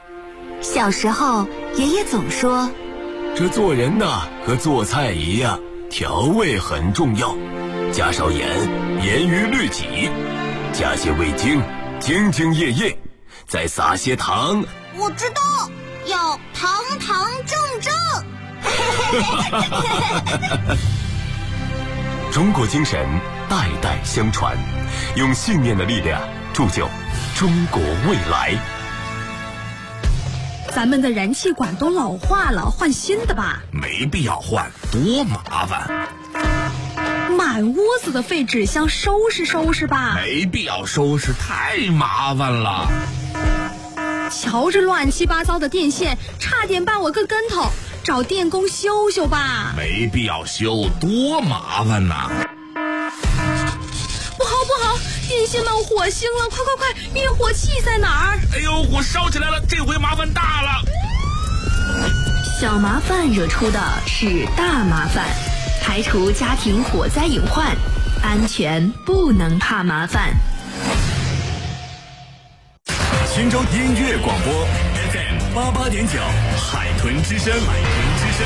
小时候，爷爷总说， 这做人呐，和做菜一样，调味很重要，加少盐，严于律己；加些味精，兢兢业业；再撒些糖。 我知道，要堂堂正正。 中国精神代代相传，用信念的力量铸就中国未来。 咱们的燃气管都老化了，换新的吧。 没必要换，多麻烦。 满屋子的废纸箱，收拾收拾吧。 没必要收拾，太麻烦了。 瞧这乱七八糟的电线，差点绊我个跟头，找电工修修吧。 没必要修，多麻烦呐。 不好不好，电线冒火星了，快快快，灭火器在哪儿？ 哎呦，火烧起来了，这回麻烦大了。 小麻烦惹出的是大麻烦，排除家庭火灾隐患，安全不能怕麻烦。 新州音乐广播 FM 88.9，海豚之声。